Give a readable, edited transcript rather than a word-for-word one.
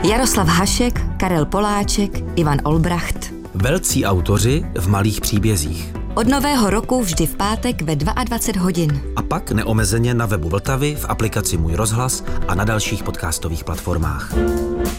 Jaroslav Hašek, Karel Poláček, Ivan Olbracht. Velcí autoři v malých příbězích. Od nového roku vždy v pátek ve 22 hodin. A pak neomezeně na webu Vltavy, v aplikaci Můj rozhlas a na dalších podcastových platformách.